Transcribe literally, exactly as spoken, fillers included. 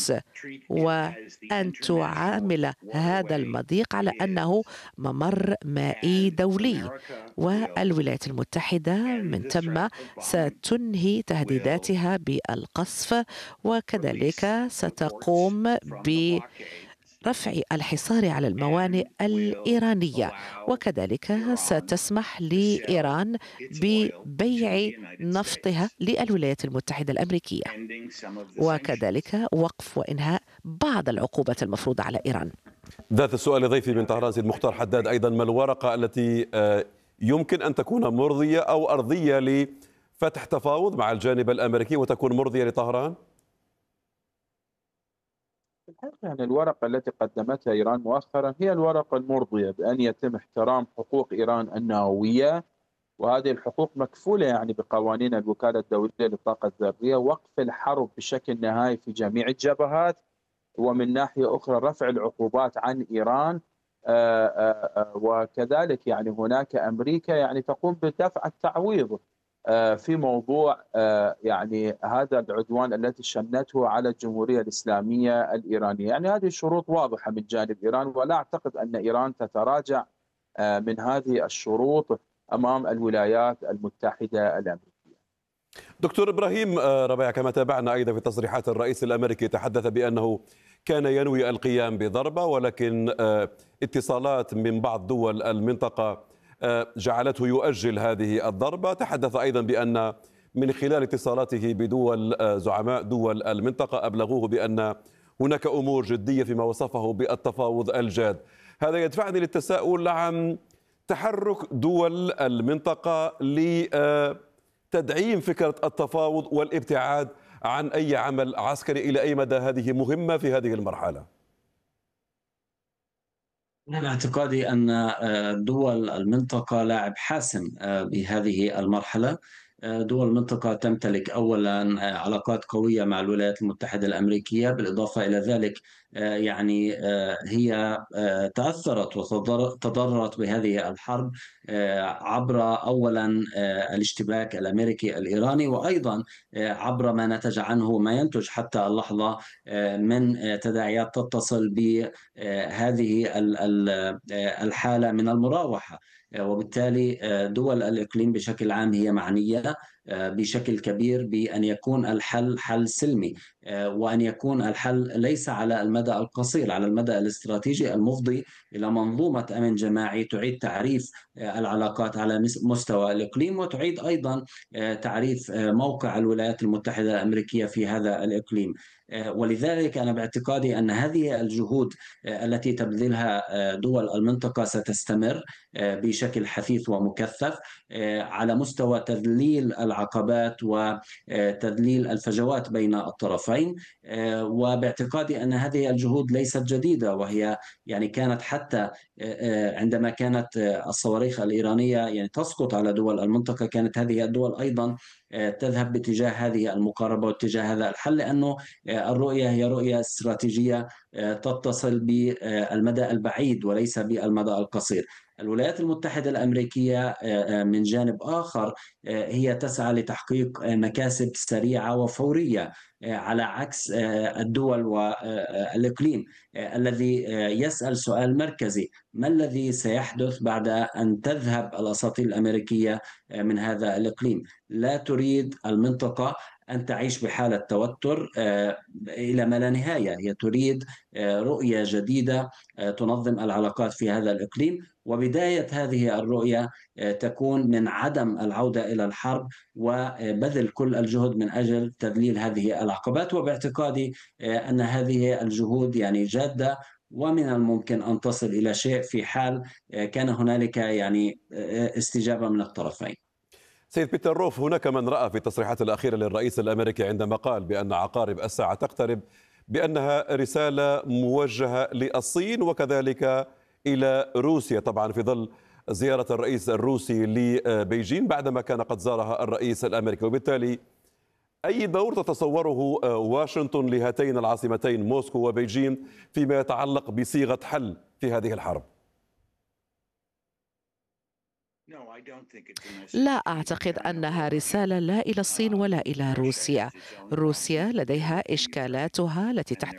القدس، وأن تعامل هذا المضيق على أنه ممر مائي دولي. والولايات المتحدة من ثم ستنهي تهديداتها بالقصف، وكذلك ستقوم برفع الحصار على الموانئ الإيرانية، وكذلك ستسمح لإيران ببيع نفطها للولايات المتحدة الأمريكية، وكذلك وقف وإنهاء بعض العقوبات المفروضة على إيران. ذات السؤال لضيفي من طهران سيد مختار حداد أيضا، ما الورقة التي يمكن أن تكون مرضية أو أرضية لفتح تفاوض مع الجانب الأمريكي وتكون مرضية لطهران؟ يعني الورقة التي قدمتها إيران مؤخرا هي الورقة المرضية بأن يتم احترام حقوق إيران النووية، وهذه الحقوق مكفولة يعني بقوانين الوكالة الدولية للطاقة الذرية، وقف الحرب بشكل نهائي في جميع الجبهات، ومن ناحية أخرى رفع العقوبات عن إيران. آآ آآ وكذلك يعني هناك أمريكا يعني تقوم بدفع التعويض في موضوع يعني هذا العدوان التي شنته على الجمهورية الإسلامية الإيرانية. يعني هذه الشروط واضحة من جانب إيران، ولا أعتقد أن إيران تتراجع من هذه الشروط أمام الولايات المتحدة الأمريكية. دكتور إبراهيم ربيع، كما تابعنا أيضا في تصريحات الرئيس الأمريكي تحدث بأنه كان ينوي القيام بضربة، ولكن اتصالات من بعض دول المنطقة جعلته يؤجل هذه الضربة. تحدث أيضا بأن من خلال اتصالاته بدول زعماء دول المنطقة أبلغوه بأن هناك أمور جدية فيما وصفه بالتفاوض الجاد. هذا يدفعني للتساؤل عن تحرك دول المنطقة لتدعيم فكرة التفاوض والابتعاد عن أي عمل عسكري. إلى أي مدى هذه مهمة في هذه المرحلة؟ أنا اعتقادي أن دول المنطقة لاعب حاسم بهذه المرحلة. دول المنطقة تمتلك أولا علاقات قوية مع الولايات المتحدة الأمريكية، بالإضافة إلى ذلك يعني هي تأثرت وتضررت بهذه الحرب عبر أولا الاشتباك الأمريكي الإيراني، وأيضا عبر ما نتج عنه ما ينتج حتى اللحظة من تداعيات تتصل بهذه الحالة من المراوحة. وبالتالي دول الإقليم بشكل عام هي معنية بشكل كبير بأن يكون الحل حل سلمي، وأن يكون الحل ليس على المدى القصير، على المدى الاستراتيجي المفضي إلى منظومة أمن جماعي تعيد تعريف العلاقات على مستوى الإقليم، وتعيد أيضا تعريف موقع الولايات المتحدة الأمريكية في هذا الإقليم. ولذلك أنا باعتقادي أن هذه الجهود التي تبذلها دول المنطقة ستستمر بشكل حثيث ومكثف على مستوى تذليل العقبات وتذليل الفجوات بين الطرفين. وباعتقادي أن هذه الجهود ليست جديدة، وهي يعني كانت حتى عندما كانت الصواريخ الإيرانية يعني تسقط على دول المنطقة، كانت هذه الدول أيضا تذهب باتجاه هذه المقاربة واتجاه هذا الحل، لأنه الرؤية هي رؤية استراتيجية تتصل بالمدى البعيد وليس بالمدى القصير. الولايات المتحدة الأمريكية من جانب آخر هي تسعى لتحقيق مكاسب سريعة وفورية، على عكس الدول والإقليم الذي يسأل سؤال مركزي: ما الذي سيحدث بعد أن تذهب الأساطيل الأمريكية من هذا الإقليم؟ لا تريد المنطقة أن تعيش بحالة توتر إلى ما لا نهاية، هي تريد رؤية جديدة تنظم العلاقات في هذا الإقليم، وبداية هذه الرؤية تكون من عدم العودة إلى الحرب وبذل كل الجهد من أجل تذليل هذه العقبات. وباعتقادي أن هذه الجهود يعني جادة، ومن الممكن أن تصل إلى شيء في حال كان هنالك يعني استجابة من الطرفين. سيد بيتر روف، هناك من رأى في التصريحات الأخيرة للرئيس الأمريكي عندما قال بأن عقارب الساعة تقترب بأنها رسالة موجهة للصين وكذلك إلى روسيا، طبعا في ظل زيارة الرئيس الروسي لبيجين بعدما كان قد زارها الرئيس الأمريكي. وبالتالي أي دور تتصوره واشنطن لهاتين العاصمتين موسكو وبيجين فيما يتعلق بصيغة حل في هذه الحرب؟ لا أعتقد أنها رسالة لا إلى الصين ولا إلى روسيا. روسيا لديها إشكالاتها التي تحت